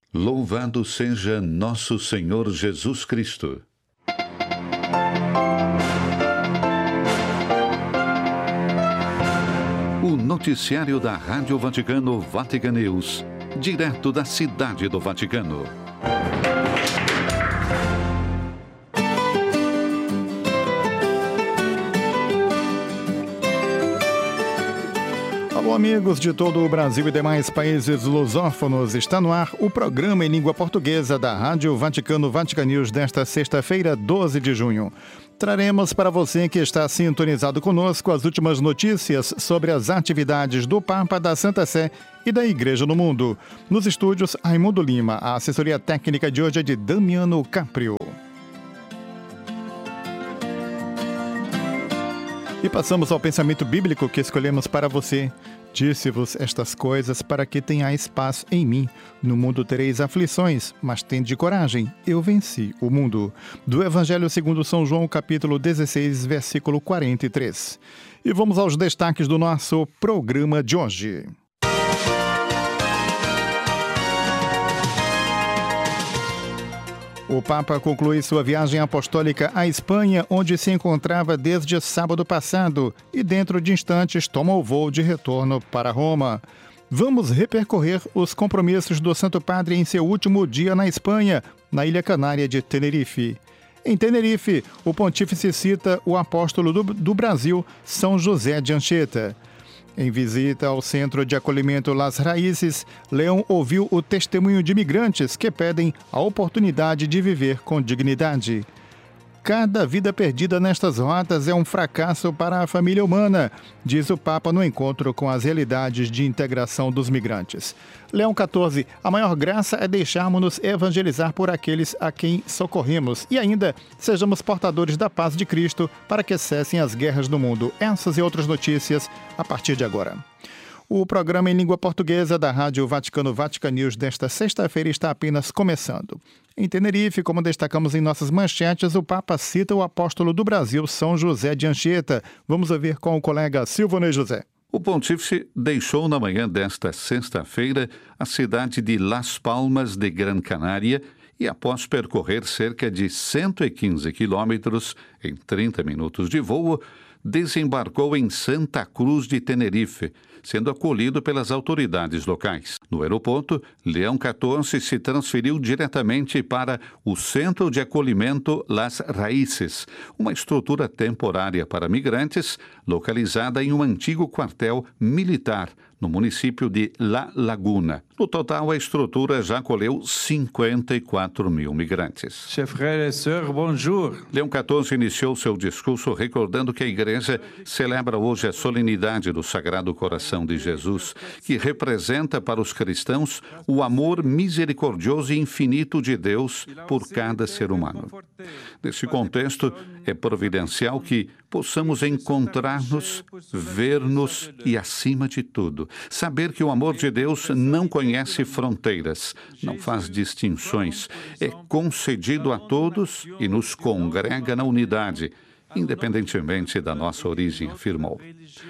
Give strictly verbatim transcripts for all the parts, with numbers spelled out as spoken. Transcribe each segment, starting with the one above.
Louvado seja nosso Senhor Jesus Cristo. O noticiário da Rádio Vaticano Vatican News, direto da Cidade do Vaticano. Alô, amigos de todo o Brasil e demais países lusófonos, está no ar o programa em língua portuguesa da Rádio Vaticano Vatican News desta sexta-feira, doze de junho. Traremos para você que está sintonizado conosco as últimas notícias sobre as atividades do Papa, da Santa Sé e da Igreja no Mundo. Nos estúdios, Raimundo Lima. A assessoria técnica de hoje é de Damiano Caprio. E passamos ao pensamento bíblico que escolhemos para você. Disse-vos estas coisas para que tenhais paz em mim. No mundo tereis aflições, mas tende coragem, eu venci o mundo. Do Evangelho segundo São João, capítulo dezesseis, versículo quarenta e três. E vamos aos destaques do nosso programa de hoje. O Papa conclui sua viagem apostólica à Espanha, onde se encontrava desde sábado passado, e dentro de instantes toma o voo de retorno para Roma. Vamos repercorrer os compromissos do Santo Padre em seu último dia na Espanha, na ilha canária de Tenerife. Em Tenerife, o pontífice cita o apóstolo do, do Brasil, São José de Anchieta. Em visita ao Centro de Acolhimento Las Raíces, Leão ouviu o testemunho de imigrantes que pedem a oportunidade de viver com dignidade. Cada vida perdida nestas rotas é um fracasso para a família humana, diz o Papa no encontro com as realidades de integração dos migrantes. Leão quatorze, a maior graça é deixarmos-nos evangelizar por aqueles a quem socorremos e ainda sejamos portadores da paz de Cristo para que cessem as guerras do mundo. Essas e outras notícias a partir de agora. O programa em língua portuguesa da Rádio Vaticano Vatican News desta sexta-feira está apenas começando. Em Tenerife, como destacamos em nossas manchetes, o Papa cita o apóstolo do Brasil, São José de Anchieta. Vamos ouvir com o colega Silvano José. O pontífice deixou na manhã desta sexta-feira a cidade de Las Palmas de Gran Canária e, após percorrer cerca de cento e quinze quilômetros em trinta minutos de voo, desembarcou em Santa Cruz de Tenerife, sendo acolhido pelas autoridades locais. No aeroporto, Leão quatorze se transferiu diretamente para o Centro de Acolhimento Las Raíces, uma estrutura temporária para migrantes localizada em um antigo quartel militar no município de La Laguna. No total, a estrutura já acolheu cinquenta e quatro mil migrantes. Chers frères et sœurs, bonjour. Leão quatorze iniciou seu discurso recordando que a Igreja celebra hoje a solenidade do Sagrado Coração de Jesus, que representa para os cristãos o amor misericordioso e infinito de Deus por cada ser humano. Nesse contexto, é providencial que possamos encontrar-nos, ver-nos e, acima de tudo, saber que o amor de Deus não conhece fronteiras, não faz distinções, é concedido a todos e nos congrega na unidade, independentemente da nossa origem, afirmou.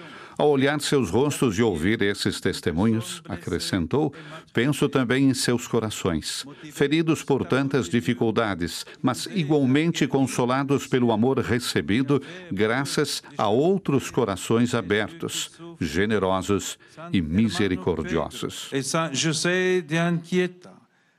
Ao olhar seus rostos e ouvir esses testemunhos, acrescentou, penso também em seus corações, feridos por tantas dificuldades, mas igualmente consolados pelo amor recebido, graças a outros corações abertos, generosos e misericordiosos. Et Saint José de Anchieta,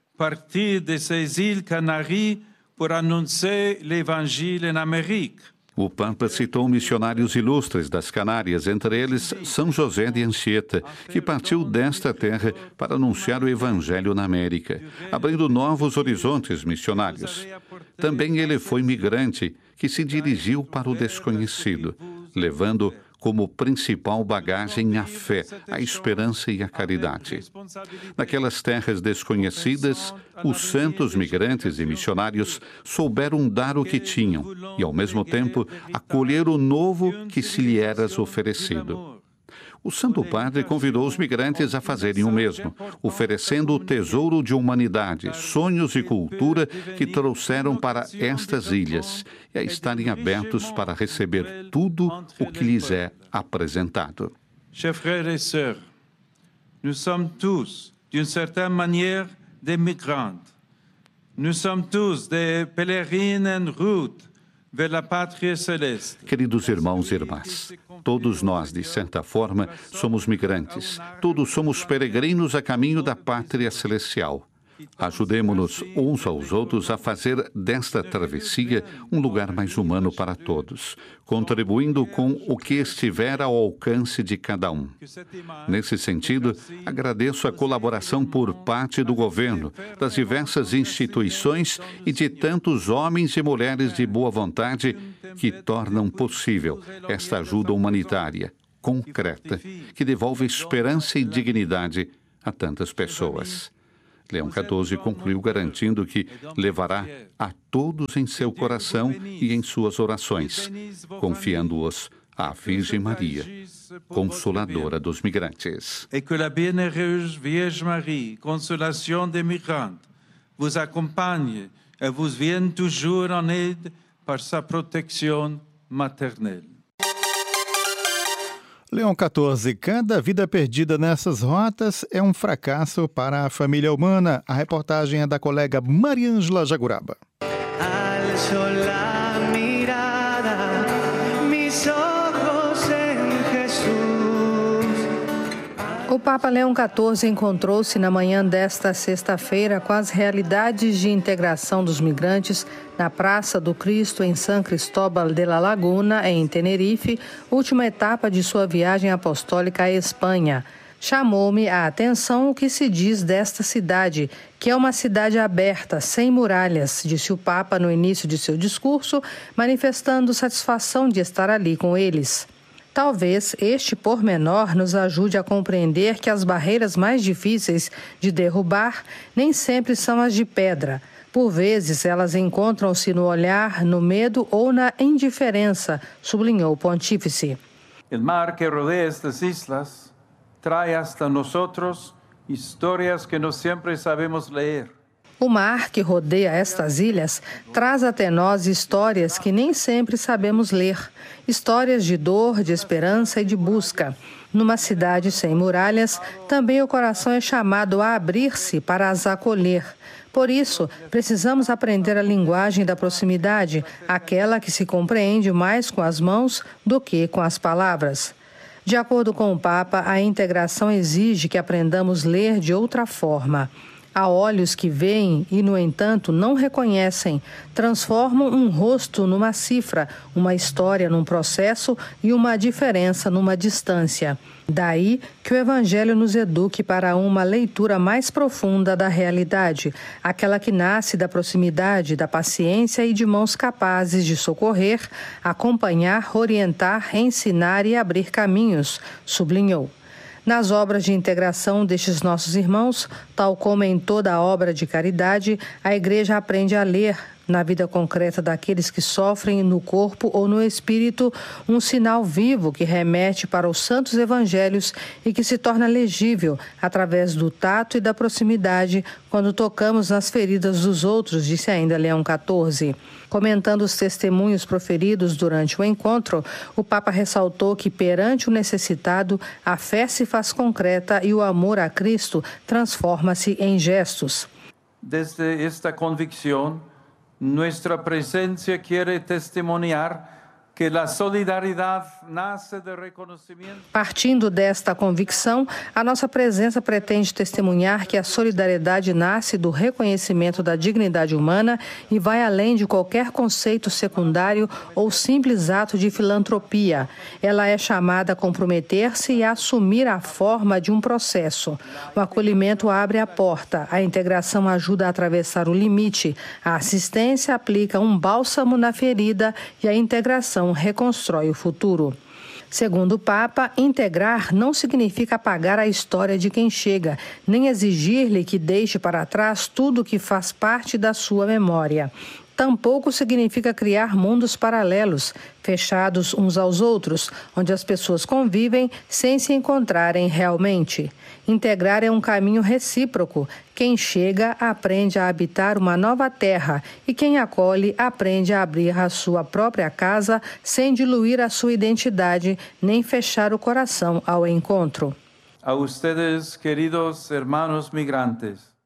parti de ces îles Canaries pour annoncer l'évangile en Amérique. O Papa citou missionários ilustres das Canárias, entre eles São José de Anchieta, que partiu desta terra para anunciar o Evangelho na América, abrindo novos horizontes missionários. Também ele foi migrante, que se dirigiu para o desconhecido, levando como principal bagagem a fé, a esperança e a caridade. Naquelas terras desconhecidas, os santos migrantes e missionários souberam dar o que tinham e, ao mesmo tempo, acolher o novo que se lhe era oferecido. O Santo Padre convidou os migrantes a fazerem o mesmo, oferecendo o tesouro de humanidade, sonhos e cultura que trouxeram para estas ilhas e a estarem abertos para receber tudo o que lhes é apresentado. Chers frères et sœurs, nous sommes tous, d'une certaine manière, des migrants. Nous sommes tous des pèlerins en route vers la pátria celeste. Queridos irmãos e irmãs, todos nós, de certa forma, somos migrantes. Todos somos peregrinos a caminho da pátria celestial. Ajudemo-nos uns aos outros a fazer desta travessia um lugar mais humano para todos, contribuindo com o que estiver ao alcance de cada um. Nesse sentido, agradeço a colaboração por parte do governo, das diversas instituições e de tantos homens e mulheres de boa vontade que tornam possível esta ajuda humanitária, concreta, que devolve esperança e dignidade a tantas pessoas. Leão quatorze concluiu garantindo que levará a todos em seu coração e em suas orações, confiando-os à Virgem Maria, consoladora dos migrantes. E que a bienheureuse Vierge Marie, consolation des migrants, vous accompagne et vous vienne toujours en aide par sa protection maternelle. Leão quatorze. Cada vida perdida nessas rotas é um fracasso para a família humana. A reportagem é da colega Mariângela Jaguraba. O Papa Leão quatorze encontrou-se na manhã desta sexta-feira com as realidades de integração dos migrantes na Praça do Cristo, em San Cristóbal de la Laguna, em Tenerife, última etapa de sua viagem apostólica à Espanha. Chamou-me a atenção o que se diz desta cidade, que é uma cidade aberta, sem muralhas, disse o Papa no início de seu discurso, manifestando satisfação de estar ali com eles. Talvez este pormenor nos ajude a compreender que as barreiras mais difíceis de derrubar nem sempre são as de pedra. Por vezes, elas encontram-se no olhar, no medo ou na indiferença, sublinhou o pontífice. O mar que rodeia estas islas traz hasta nosotros histórias que não sempre sabemos ler. O mar que rodeia estas ilhas traz até nós histórias que nem sempre sabemos ler. Histórias de dor, de esperança e de busca. Numa cidade sem muralhas, também o coração é chamado a abrir-se para as acolher. Por isso, precisamos aprender a linguagem da proximidade, aquela que se compreende mais com as mãos do que com as palavras. De acordo com o Papa, a integração exige que aprendamos a ler de outra forma. Há olhos que veem e, no entanto, não reconhecem, transformam um rosto numa cifra, uma história num processo e uma diferença numa distância. Daí que o Evangelho nos eduque para uma leitura mais profunda da realidade, aquela que nasce da proximidade, da paciência e de mãos capazes de socorrer, acompanhar, orientar, ensinar e abrir caminhos, sublinhou. Nas obras de integração destes nossos irmãos, tal como em toda a obra de caridade, a Igreja aprende a ler, na vida concreta daqueles que sofrem no corpo ou no espírito, um sinal vivo que remete para os santos evangelhos e que se torna legível através do tato e da proximidade quando tocamos nas feridas dos outros, disse ainda Leão quatorze. Comentando os testemunhos proferidos durante o encontro, o Papa ressaltou que perante o necessitado, a fé se faz concreta e o amor a Cristo transforma-se em gestos. Desde esta convicção, nuestra presencia quiere testimoniar que a solidariedade nasce de reconhecimento. Partindo desta convicção, a nossa presença pretende testemunhar que a solidariedade nasce do reconhecimento da dignidade humana e vai além de qualquer conceito secundário ou simples ato de filantropia. Ela é chamada a comprometer-se e a assumir a forma de um processo. O acolhimento abre a porta, a integração ajuda a atravessar o limite, a assistência aplica um bálsamo na ferida e a integração reconstrói o futuro. Segundo o Papa, integrar não significa apagar a história de quem chega, nem exigir-lhe que deixe para trás tudo que faz parte da sua memória. Tampouco significa criar mundos paralelos, fechados uns aos outros, onde as pessoas convivem sem se encontrarem realmente. Integrar é um caminho recíproco. Quem chega aprende a habitar uma nova terra e quem acolhe aprende a abrir a sua própria casa sem diluir a sua identidade nem fechar o coração ao encontro. A ustedes, queridos hermanos migrantes,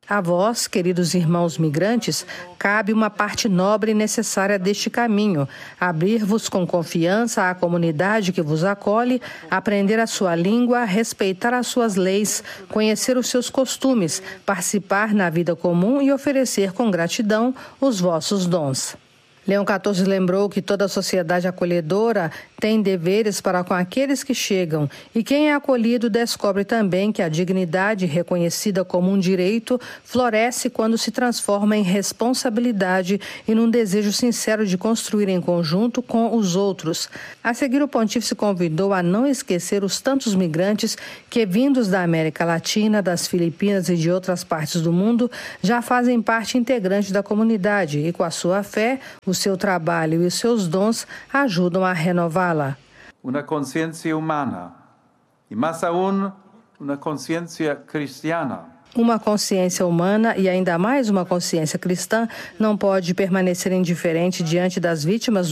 A vós, queridos irmãos migrantes, cabe uma parte nobre e necessária deste caminho: abrir-vos com confiança à comunidade que vos acolhe, aprender a sua língua, respeitar as suas leis, conhecer os seus costumes, participar na vida comum e oferecer com gratidão os vossos dons. Leão quatorze lembrou que toda sociedade acolhedora tem deveres para com aqueles que chegam, e quem é acolhido descobre também que a dignidade, reconhecida como um direito, floresce quando se transforma em responsabilidade e num desejo sincero de construir em conjunto com os outros. A seguir, o pontífice convidou a não esquecer os tantos migrantes que, vindos da América Latina, das Filipinas e de outras partes do mundo, já fazem parte integrante da comunidade e, com a sua fé, o seu trabalho e os seus dons ajudam a renová-la. Uma consciência humana e, mais aún, uma consciência cristiana. Uma consciência humana e ainda mais uma consciência cristã não pode permanecer indiferente diante das vítimas